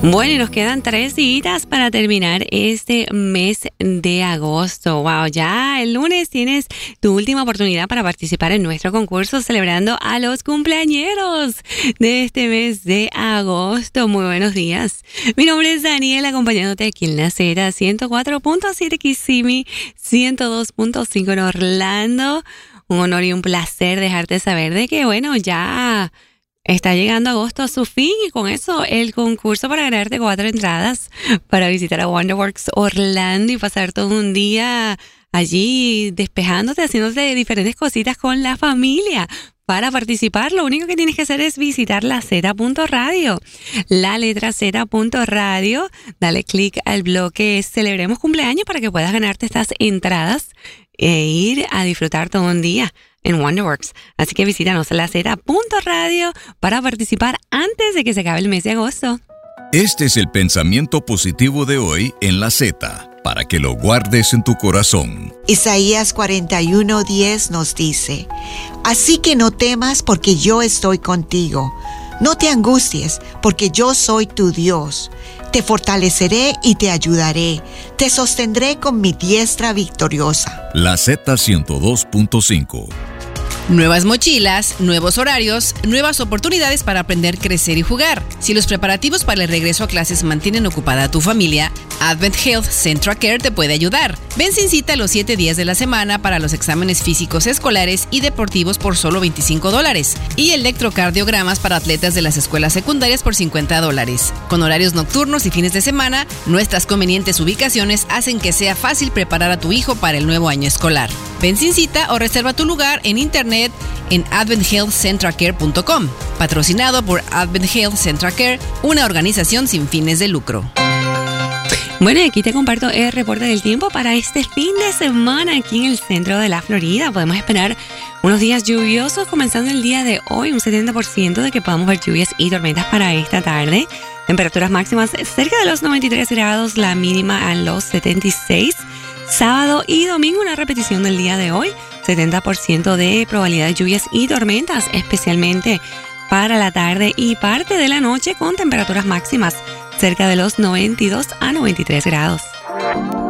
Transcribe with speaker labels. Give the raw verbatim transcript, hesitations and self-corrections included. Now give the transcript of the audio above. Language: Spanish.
Speaker 1: Bueno, y nos quedan tres días para terminar este mes de agosto. Wow, ya el lunes tienes tu última oportunidad para participar en nuestro concurso celebrando a los cumpleañeros de este mes de agosto. Muy buenos días. Mi nombre es Daniel, acompañándote aquí en la Z ciento cuatro punto siete Kissimmee, ciento dos punto cinco en Orlando. Un honor y un placer dejarte saber de que, bueno, ya está llegando agosto a su fin y con eso el concurso para ganarte cuatro entradas para visitar a Wonderworks Orlando y pasar todo un día allí despejándote, haciéndote diferentes cositas con la familia. Para participar, lo único que tienes que hacer es visitar la Z.radio, la letra Z.radio. Dale clic al bloque Celebremos Cumpleaños para que puedas ganarte estas entradas e ir a disfrutar todo un día en Wonderworks. Así que visítanos la Z.radio para participar antes de que se acabe el mes de agosto.
Speaker 2: Este es el pensamiento positivo de hoy en la Z, para que lo guardes en tu corazón.
Speaker 3: Isaías cuarenta y uno diez nos dice: así que no temas, porque yo estoy contigo. No te angusties, porque yo soy tu Dios. Te fortaleceré y te ayudaré. Te sostendré con mi diestra victoriosa.
Speaker 2: La Z ciento dos punto cinco.
Speaker 4: Nuevas mochilas, nuevos horarios, nuevas oportunidades para aprender, crecer y jugar. Si los preparativos para el regreso a clases mantienen ocupada a tu familia, Advent Health Central Care te puede ayudar. Ven sin cita los siete días de la semana para los exámenes físicos escolares y deportivos por solo veinticinco dólares y electrocardiogramas para atletas de las escuelas secundarias por cincuenta dólares. Con horarios nocturnos y fines de semana, nuestras convenientes ubicaciones hacen que sea fácil preparar a tu hijo para el nuevo año escolar. Ven sin cita o reserva tu lugar en internet en advent health central care punto com. Patrocinado por Advent Health Central Care, una organización sin fines de lucro.
Speaker 1: Bueno, y aquí te comparto el reporte del tiempo para este fin de semana aquí en el centro de la Florida. Podemos esperar unos días lluviosos comenzando el día de hoy, un setenta por ciento de que podamos ver lluvias y tormentas para esta tarde. Temperaturas máximas cerca de los noventa y tres grados, la mínima a los setenta y seis. Sábado y domingo una repetición del día de hoy, setenta por ciento de probabilidad de lluvias y tormentas, especialmente para la tarde y parte de la noche con temperaturas máximas cerca de los noventa y dos a noventa y tres grados.